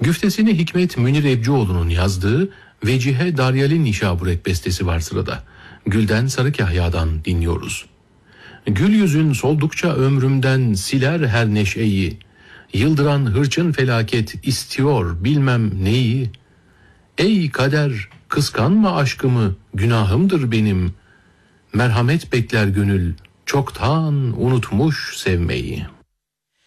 Güftesini Hikmet Münir Ebcioğlu'nun yazdığı Vecihe Daryalin Nişaburek bestesi var sırada. Gülden Sarı Kahya'dan dinliyoruz. Gül yüzün soldukça ömrümden siler her neşeyi. Yıldıran hırçın felaket istiyor bilmem neyi. Ey kader kıskanma aşkımı, günahımdır benim. Merhamet bekler gönül çoktan unutmuş sevmeyi.